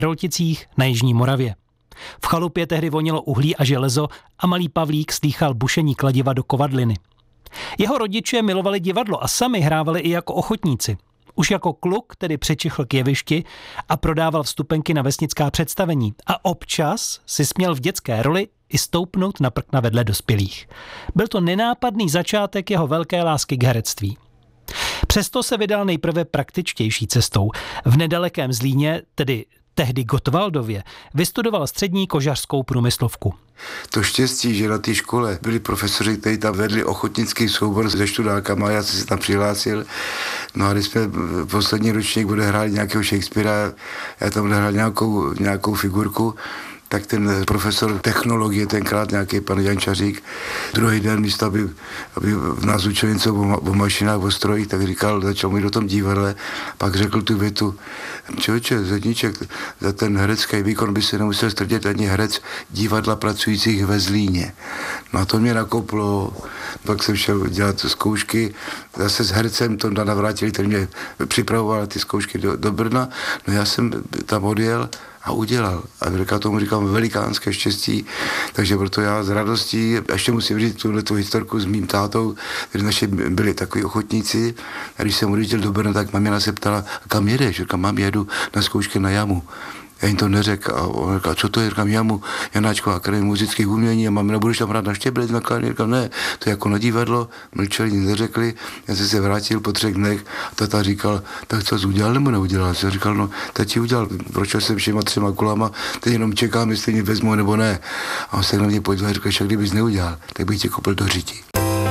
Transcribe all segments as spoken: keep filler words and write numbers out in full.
Rolticích na jižní Moravě. V chalupě tehdy vonilo uhlí a železo a malý Pavlík slýchal bušení kladiva do kovadliny. Jeho rodiče milovali divadlo a sami hrávali i jako ochotníci. Už jako kluk tedy přečichl k jevišti a prodával vstupenky na vesnická představení a občas si směl v dětské roli i stoupnout na prkna vedle dospělých. Byl to nenápadný začátek jeho velké lásky k herectví. Přesto se vydal nejprve praktičtější cestou. V nedalekém Zlíně, tedy tehdy Gottwaldově, vystudoval střední kožařskou průmyslovku. To štěstí, že na té škole byli profesoři, kteří tam vedli ochotnický soubor se študákama, já jsem se tam přihlásil. No a když jsme poslední ročník odehráli nějakého Shakespearea, já tam odehrál nějakou, nějakou figurku, tak ten profesor technologie, tenkrát nějaký pan Jančařík, druhý den místo, aby, aby nás učil něco o, o mašinách, o strojích, tak říkal, začal mít o tom divadle, pak řekl tu větu, člověče, Zedníček, za ten herecký výkon by se nemusel strdět ani herec divadla pracujících ve Zlíně. No a to mě nakoplo, pak jsem šel dělat zkoušky, zase s hercem to navrátili, který mě připravoval ty zkoušky do, do Brna, no já jsem tam odjel a udělal. A říkal tomu, říkám, velikánské štěstí, takže proto já s radostí, ještě musím říct tuhletu historku s mým tátou, kdy naši byli takový ochotníci, a když jsem odjížděl do Brna, tak mamina se ptala, kam jedeš? Říkám, mám, jedu na zkoušky na jamu. Já jim to neřekl a on říkal, co to je? Říkám, jamu, Janáčková akademie muzických umění a mamina, budeš tam hrát na štěblec na klavír? Říkám, ne, to je jako na divadlo, mlčeli, nic neřekli, já jsem se vrátil po třech dnech a tata říkal, tak co jsi udělal nebo neudělal? Já říkal, no, tati udělal, prošel jsem všema třema kulama, teď jenom čekám, jestli mě vezmu nebo ne. A on se na mě podíval a říkal, že kdybys neudělal, tak bych tě koupil do řiti.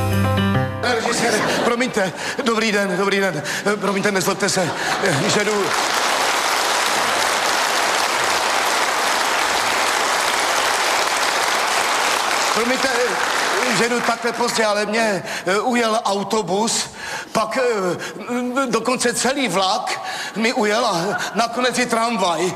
Promiňte, dobrý den, dobrý den, promiňte, nezlobte se, že jdu... Promiňte, že jdu takhle pozdě, ale mě ujel autobus, pak dokonce celý vlak mi ujel a nakonec i tramvaj.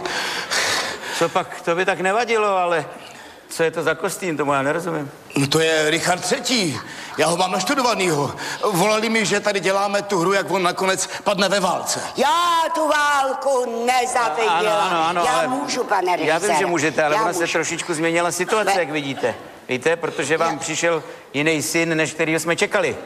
Co pak, to by tak nevadilo, ale co je to za kostým, tomu já nerozumím. No to je Richard třetí. Já ho mám naštudovanýho. Volali mi, že tady děláme tu hru, jak on nakonec padne ve válce. Já tu válku nezaviděla. Ano, ano, ano, já ale můžu, pane režisér. Já vím, že můžete, ale já ona můžu. se trošičku změnila situace, Be... jak vidíte. Víte, protože vám já... přišel jiný syn, než kterýho jsme čekali.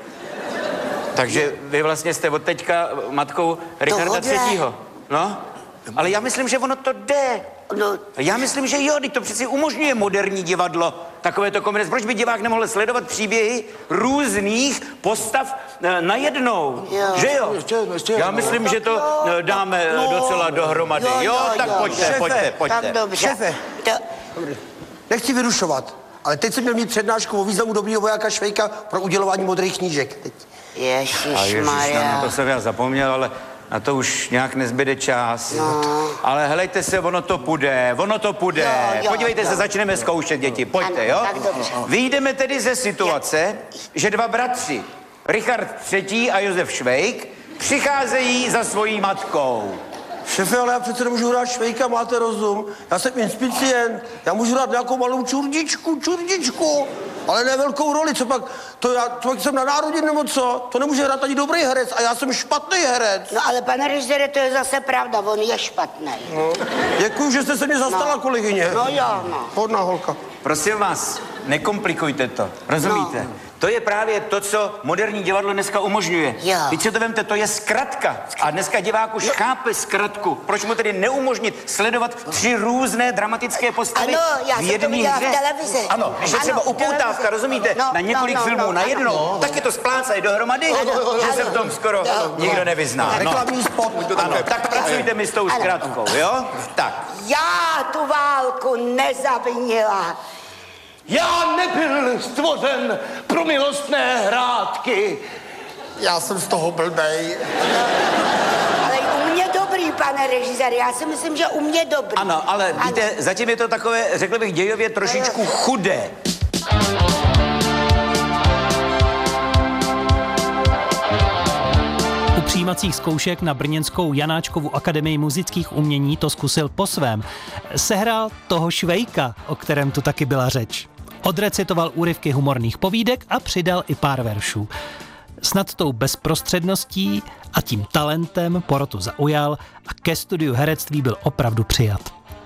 Takže vy vlastně jste od teďka matkou Richarda třetího. No, ale já myslím, že ono to jde. No. Já myslím, že jo, teď to přeci umožňuje moderní divadlo. Takové to kombinace. Proč by divák nemohl sledovat příběhy různých postav e, najednou? Jo. Že jo? Ještě, ještě, Já no. myslím, no, že to no, dáme no, docela dohromady. Jo, Jo, jo, tak jo. pojďte, Šéfe, pojďte, pojďte. Tak dobře. Šéfe. To... Nechci vyrušovat, ale teď jsem měl mít přednášku o významu dobrýho vojáka Švejka pro udělování modrých knížek. Teď. A ježiš, na, Ježišmarja. na to jsem já zapomněl, ale na to už nějak nezbyde čas. No. Ale helejte se, ono to půjde, ono to půjde. Jo, jo, Podívejte jo. se, začneme zkoušet, děti, pojďte, Ano, jo? tak dobře. Vyjdeme tedy ze situace, že dva bratři, Richard třetí a Josef Švejk, přicházejí za svojí matkou. Šéfe, ale já přece nemůžu hrát Švejka, máte rozum. Já jsem inspicient, já můžu hrát nějakou malou čurdičku, čurdičku, ale ne velkou roli, co pak, to já, to pak jsem na národě nebo co, to nemůže hrát ani dobrý herec a já jsem špatný herec. No ale pane režisére, to je zase pravda, on je špatný. No. Děkuju, že jste se mě zastala, No. kolegyně. No jo, no. Hodná holka. Prosím vás, nekomplikujte to, rozumíte? No. To je právě to, co moderní divadlo dneska umožňuje. Jo. Víc si to vemte, to je zkratka. A dneska divák už chápe zkratku. Proč mu tedy neumožnit sledovat tři různé dramatické postavy Ano, já v jsem to jedné viděla v hře? televizi. Ano, když je Ano, třeba v televizi. upoutávka, rozumíte, No, na několik no, no, filmů no, najednou, ano. tak je to splácají dohromady, Ano, že se ano. v tom skoro No, nikdo nevyzná. No. Reklamní spot. Ano, tak pracujte mi s tou Ano. zkratkou, jo? Tak. Já tu válku nezavinila. Já nebyl stvořen pro milostné hrátky. Já jsem z toho blbej. Ale u mě dobrý, pane režisér, já si myslím, že u mě dobrý. Ano, ale Ano. víte, zatím je to takové, řekl bych, dějově trošičku chudé. U přijímacích zkoušek na brněnskou Janáčkovu akademii muzických umění to zkusil po svém. Sehrál toho Švejka, o kterém tu taky byla řeč. Odrecitoval úryvky humorných povídek a přidal i pár veršů. Snad tou bezprostředností a tím talentem porotu zaujal a ke studiu herectví byl opravdu přijat.